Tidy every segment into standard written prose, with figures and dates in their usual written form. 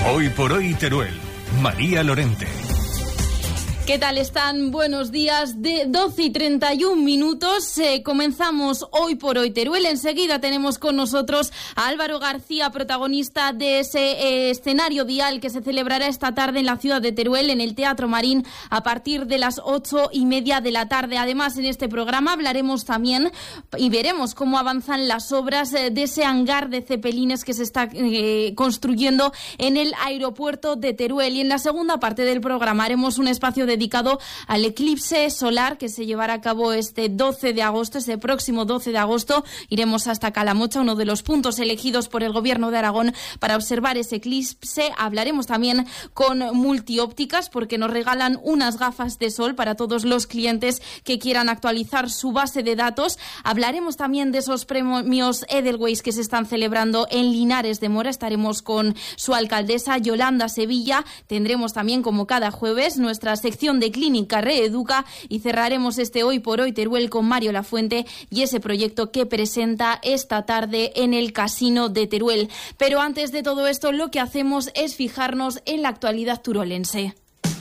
Hoy por hoy Teruel. María Lorente. ¿Qué tal están? Buenos días. De 12:31. Comenzamos Hoy por hoy Teruel. Enseguida tenemos con nosotros a Álvaro García, protagonista de ese escenario dial que se celebrará esta tarde en la ciudad de Teruel, en el Teatro Marín, a partir de las 8:30 de la tarde. Además, en este programa hablaremos también y veremos cómo avanzan las obras de ese hangar de cepelines que se está construyendo en el aeropuerto de Teruel. Y en la segunda parte del programa haremos un espacio dedicado al eclipse solar que se llevará a cabo este próximo 12 de agosto. Iremos hasta Calamocha, uno de los puntos elegidos por el Gobierno de Aragón para observar ese eclipse. Hablaremos también con Multiópticas porque nos regalan unas gafas de sol para todos los clientes que quieran actualizar su base de datos. Hablaremos también de esos premios Edelweiss que se están celebrando en Linares de Mora. Estaremos con su alcaldesa Yolanda Sevilla. Tendremos también, como cada jueves, nuestra sección de Clínica Reeduca y cerraremos este Hoy por hoy Teruel con Mario Lafuente y ese proyecto que presenta esta tarde en el Casino de Teruel. Pero antes de todo esto, lo que hacemos es fijarnos en la actualidad turolense.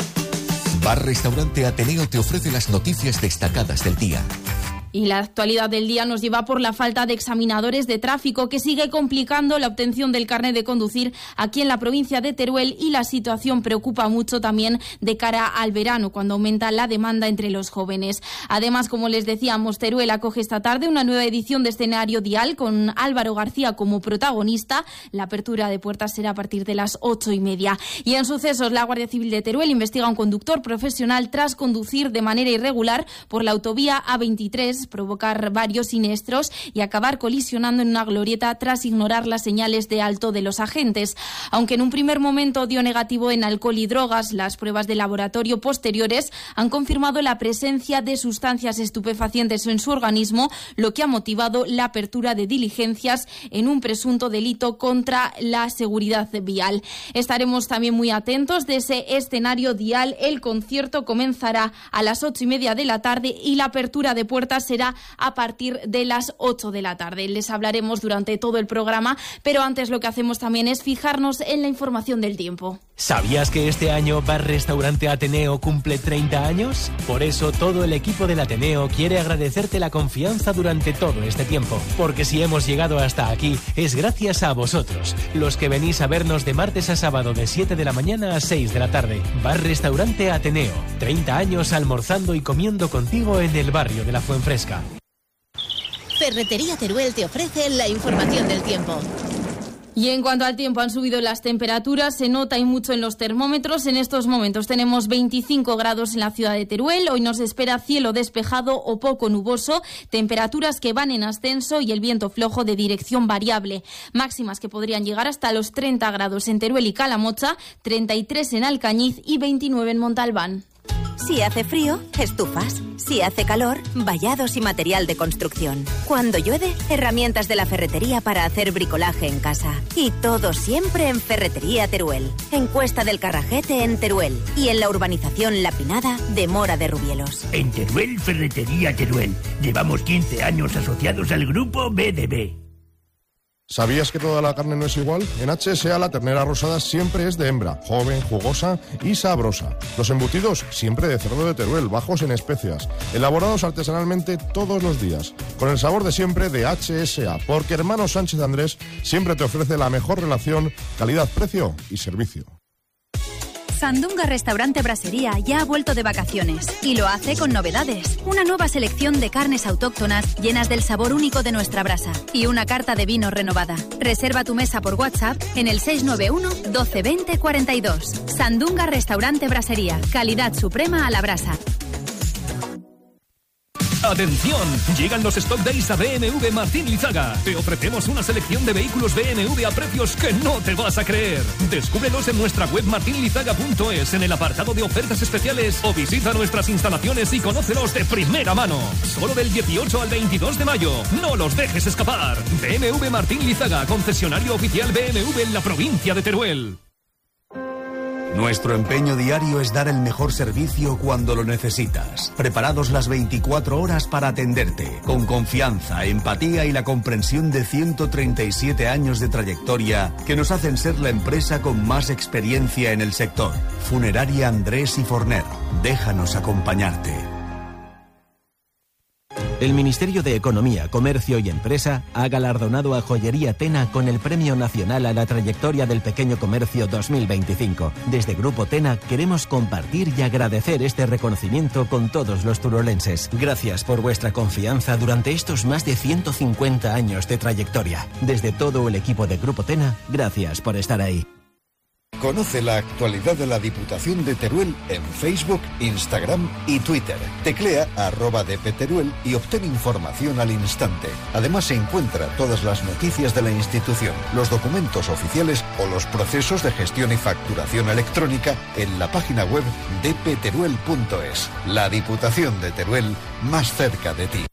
Bar Restaurante Ateneo te ofrece las noticias destacadas del día. Y la actualidad del día nos lleva por la falta de examinadores de tráfico que sigue complicando la obtención del carnet de conducir aquí en la provincia de Teruel, y la situación preocupa mucho también de cara al verano, cuando aumenta la demanda entre los jóvenes. Además, como les decíamos, Teruel acoge esta tarde una nueva edición de Escenario Dial con Álvaro García como protagonista. La apertura de puertas será a partir de las 8:30. Y en sucesos, la Guardia Civil de Teruel investiga a un conductor profesional tras conducir de manera irregular por la autovía A23, provocar varios siniestros y acabar colisionando en una glorieta tras ignorar las señales de alto de los agentes. Aunque en un primer momento dio negativo en alcohol y drogas, las pruebas de laboratorio posteriores han confirmado la presencia de sustancias estupefacientes en su organismo, lo que ha motivado la apertura de diligencias en un presunto delito contra la seguridad vial. Estaremos también muy atentos de ese escenario dial. El concierto comenzará a las 8:30 de la tarde y la apertura de puertas será a partir de las 8 de la tarde. Les hablaremos durante todo el programa, pero antes lo que hacemos también es fijarnos en la información del tiempo. ¿Sabías que este año Bar Restaurante Ateneo cumple 30 años? Por eso todo el equipo del Ateneo quiere agradecerte la confianza durante todo este tiempo, porque si hemos llegado hasta aquí es gracias a vosotros, los que venís a vernos de martes a sábado de 7 de la mañana a 6 de la tarde. Bar Restaurante Ateneo, 30 años almorzando y comiendo contigo en el barrio de la Fuenfresca. Ferretería Teruel te ofrece la información del tiempo. Y en cuanto al tiempo, han subido las temperaturas, se nota y mucho en los termómetros. En estos momentos tenemos 25 grados en la ciudad de Teruel. Hoy nos espera cielo despejado o poco nuboso, temperaturas que van en ascenso y el viento flojo de dirección variable. Máximas que podrían llegar hasta los 30 grados en Teruel y Calamocha, 33 en Alcañiz y 29 en Montalbán. Si hace frío, estufas. Si hace calor, vallados y material de construcción. Cuando llueve, herramientas de la ferretería para hacer bricolaje en casa. Y todo siempre en Ferretería Teruel. En Cuesta del Carrajete en Teruel. Y en la urbanización La Pinada de Mora de Rubielos. En Teruel, Ferretería Teruel. Llevamos 15 años asociados al grupo BDB. ¿Sabías que toda la carne no es igual? En HSA la ternera rosada siempre es de hembra, joven, jugosa y sabrosa. Los embutidos siempre de cerdo de Teruel, bajos en especias, elaborados artesanalmente todos los días, con el sabor de siempre de HSA, porque Hermano Sánchez Andrés siempre te ofrece la mejor relación calidad-precio y servicio. Sandunga Restaurante Brasería ya ha vuelto de vacaciones y lo hace con novedades. Una nueva selección de carnes autóctonas llenas del sabor único de nuestra brasa y una carta de vino renovada. Reserva tu mesa por WhatsApp en el 691 12 20 42. Sandunga Restaurante Brasería. Calidad suprema a la brasa. ¡Atención! Llegan los Stock Days a BMW Martín Lizaga. Te ofrecemos una selección de vehículos BMW a precios que no te vas a creer. Descúbrelos en nuestra web martinlizaga.es en el apartado de ofertas especiales o visita nuestras instalaciones y conócelos de primera mano. Solo del 18 al 22 de mayo. No los dejes escapar. BMW Martín Lizaga, concesionario oficial BMW en la provincia de Teruel. Nuestro empeño diario es dar el mejor servicio cuando lo necesitas. Preparados las 24 horas para atenderte, con confianza, empatía y la comprensión de 137 años de trayectoria que nos hacen ser la empresa con más experiencia en el sector. Funeraria Andrés y Forner. Déjanos acompañarte. El Ministerio de Economía, Comercio y Empresa ha galardonado a Joyería Tena con el Premio Nacional a la Trayectoria del Pequeño Comercio 2025. Desde Grupo Tena queremos compartir y agradecer este reconocimiento con todos los turolenses. Gracias por vuestra confianza durante estos más de 150 años de trayectoria. Desde todo el equipo de Grupo Tena, gracias por estar ahí. Conoce la actualidad de la Diputación de Teruel en Facebook, Instagram y Twitter. Teclea @dpteruel y obtén información al instante. Además se encuentra todas las noticias de la institución, los documentos oficiales o los procesos de gestión y facturación electrónica en la página web dpteruel.es. La Diputación de Teruel, más cerca de ti.